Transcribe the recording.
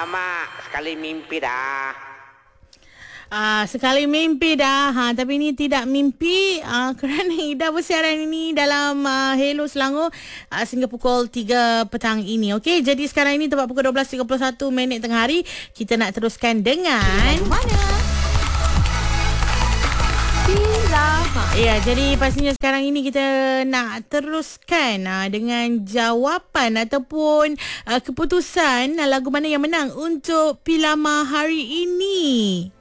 Alamak, sekali mimpi dah. Sekali mimpi dah. Tapi ini tidak mimpi kerana Ida bersiaran ini dalam Hello Selangor sehingga pukul 3 petang ini. Okey, jadi sekarang ini tepat pukul 12.31 minit tengah hari. Kita nak teruskan dengan Mana? Ya, jadi pastinya sekarang ini kita nak teruskan dengan jawapan ataupun keputusan lagu mana yang menang untuk Pilama hari ini.